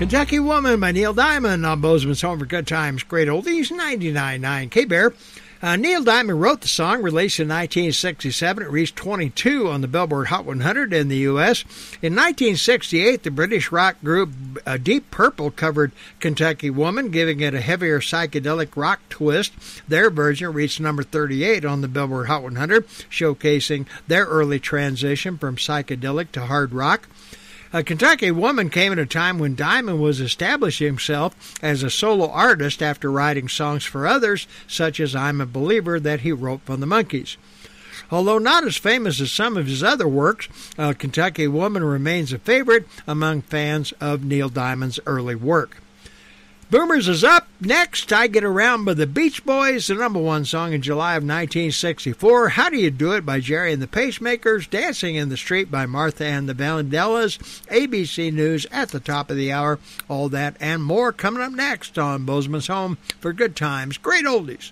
Kentucky Woman by Neil Diamond on Bozeman's Home for Good Times, Great Oldies, 99.9 K-Bear. Neil Diamond wrote the song, released in 1967. It reached 22 on the Billboard Hot 100 in the U.S. In 1968, the British rock group Deep Purple covered Kentucky Woman, giving it a heavier psychedelic rock twist. Their version reached number 38 on the Billboard Hot 100, showcasing their early transition from psychedelic to hard rock. Kentucky Woman came at a time when Diamond was establishing himself as a solo artist after writing songs for others, such as I'm a Believer that he wrote for the Monkees. Although not as famous as some of his other works, Kentucky Woman remains a favorite among fans of Neil Diamond's early work. Boomers is up. Next, I Get Around by the Beach Boys, the number one song in July of 1964. How Do You Do It by Jerry and the Pacemakers. Dancing in the Street by Martha and the Vandellas. ABC News at the top of the hour. All that and more coming up next on Bozeman's Home for Good Times, Great Oldies,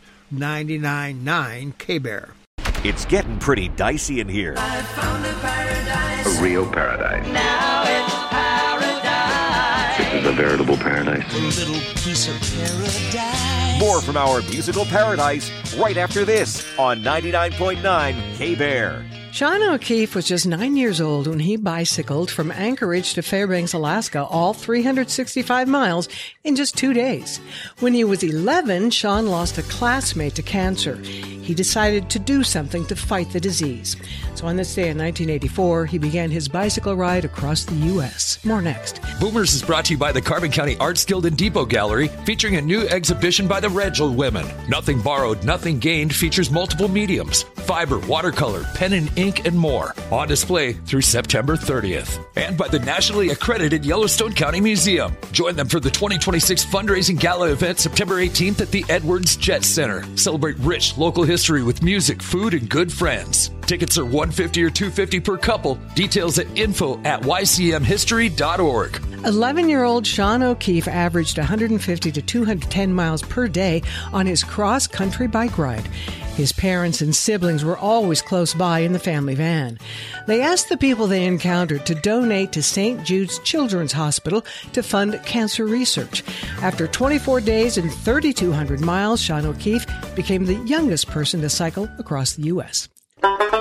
99.9 K-Bear. It's getting pretty dicey in here. I found a paradise. A real paradise. Now it's paradise. This is a veritable paradise. A little piece of paradise. More from our musical paradise right after this on 99.9 K-Bear. Sean O'Keefe was just 9 years old when he bicycled from Anchorage to Fairbanks, Alaska, all 365 miles in just 2 days. When he was 11, Sean lost a classmate to cancer. He decided to do something to fight the disease. So on this day in 1984, he began his bicycle ride across the U.S. More next. Boomers is brought to you by the Carbon County Arts Guild and Depot Gallery, featuring a new exhibition by the Regel women. Nothing Borrowed, Nothing Gained features multiple mediums, fiber, watercolor, pen and ink, and more. On display through September 30th. And by the nationally accredited Yellowstone County Museum. Join them for the 2026 fundraising gala event September 18th at the Edwards Jet Center. Celebrate rich local history with music, food, and good friends. Tickets are $150 or $250 per couple. Details at info@ycmhistory.org. 11-year-old Sean O'Keefe averaged 150 to 210 miles per day on his cross-country bike ride. His parents and siblings were always close by in the family van. They asked the people they encountered to donate to St. Jude's Children's Hospital to fund cancer research. After 24 days and 3,200 miles, Sean O'Keefe became the youngest person to cycle across the U.S.